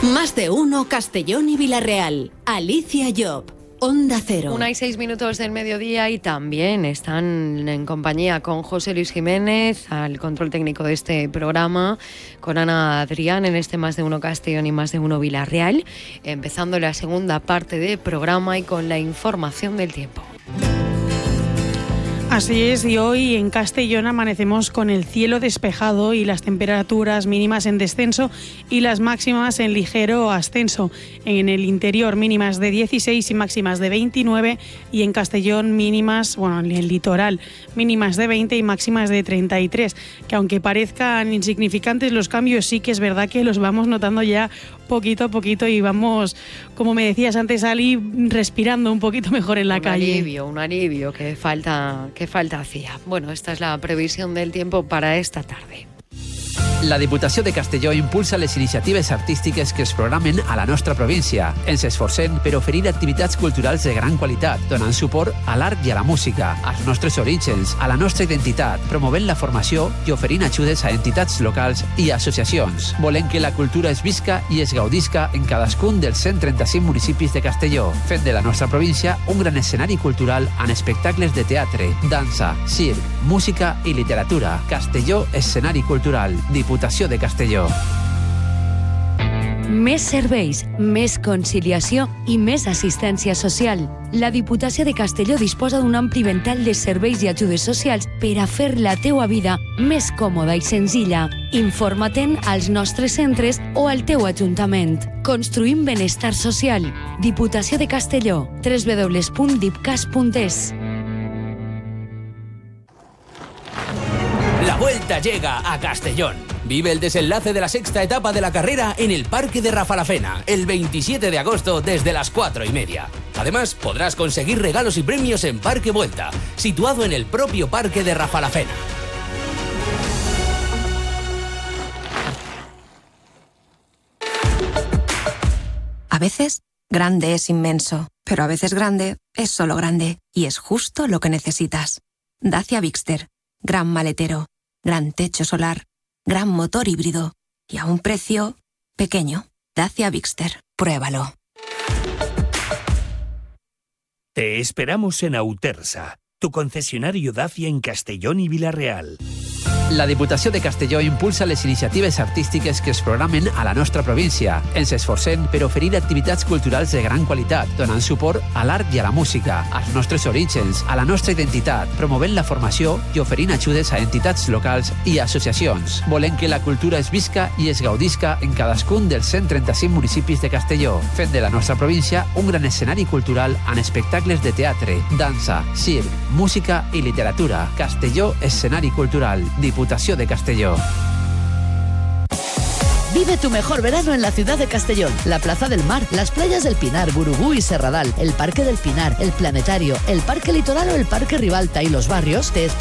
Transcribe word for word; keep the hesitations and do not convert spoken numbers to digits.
Más de uno Castellón y Villarreal. Alicia Job. Onda Cero. Una y seis minutos del mediodía y también están en compañía con José Luis Jiménez al control técnico de este programa, con Ana Adrián en este Más de uno Castellón y Más de uno Villarreal, empezando la segunda parte del programa y con la información del tiempo. Así es, y hoy en Castellón amanecemos con el cielo despejado y las temperaturas mínimas en descenso y las máximas en ligero ascenso. En el interior mínimas de dieciséis y máximas de veintinueve, y en Castellón mínimas, bueno, en el litoral, mínimas de veinte y máximas de treinta y tres, que aunque parezcan insignificantes los cambios, sí que es verdad que los vamos notando ya poquito a poquito y vamos, como me decías antes, Ali, respirando un poquito mejor en la un calle. Un alivio, un alivio que falta, que falta hacía. Bueno, esta es la previsión del tiempo para esta tarde. La Diputació de Castelló impulsa les iniciatives artístiques que es programen a la nostra província. Ens esforcem per oferir activitats culturals de gran qualitat, donant suport a l'art i a la música, als nostres orígens, a la nostra identitat, promovent la formació i oferint ajudes a entitats locals i associacions. Volem que la cultura es visca i es gaudisca en cadascun dels cent trenta-cinc municipis de Castelló, fent de la nostra província un gran escenari cultural amb espectacles de teatre, dansa, circ, música i literatura. Castelló, escenari cultural. Diputació de Castelló. Més serveis, més conciliació i més assistència social. La Diputació de Castelló disposa d'un ampli ventall de serveis i ajudes socials per a fer la teua vida més còmoda i senzilla. Informa-te'n als nostres centres o al teu ajuntament. Construïm benestar social. Diputació de Castelló. doble u doble u doble u punt dipcas punt es. La Vuelta llega a Castellón. Vive el desenlace de la sexta etapa de la carrera en el Parque de Rafalafena, el veintisiete de agosto desde las cuatro y media. Además, podrás conseguir regalos y premios en Parque Vuelta, situado en el propio Parque de Rafalafena. A veces, grande es inmenso, pero a veces grande es solo grande, y es justo lo que necesitas. Dacia Bigster, gran maletero, gran techo solar, gran motor híbrido y a un precio pequeño. Dacia Bigster, pruébalo. Te esperamos en Autersa, tu concesionario Dacia en Castellón y Villarreal. La Diputació de Castelló impulsa les iniciatives artístiques que es programen a la nostra província. Ens esforcem per oferir activitats culturals de gran qualitat, donant suport a l'art i a la música, als nostres orígens, a la nostra identitat, promovent la formació i oferint ajudes a entitats locals i associacions. Volem que la cultura es visca i es gaudisca en cadascun dels cent trenta-cinc municipis de Castelló, fent de la nostra província un gran escenari cultural amb espectacles de teatre, dansa, circ, música i literatura. Castelló, escenari cultural. Diputació de Castelló. Vive tu mejor verano en la ciudad de Castellón. La Plaza del Mar, las playas del Pinar, Burubú y Serradal, el Parque del Pinar, el Planetario, el Parque Litoral o el Parque Ribalta y los barrios te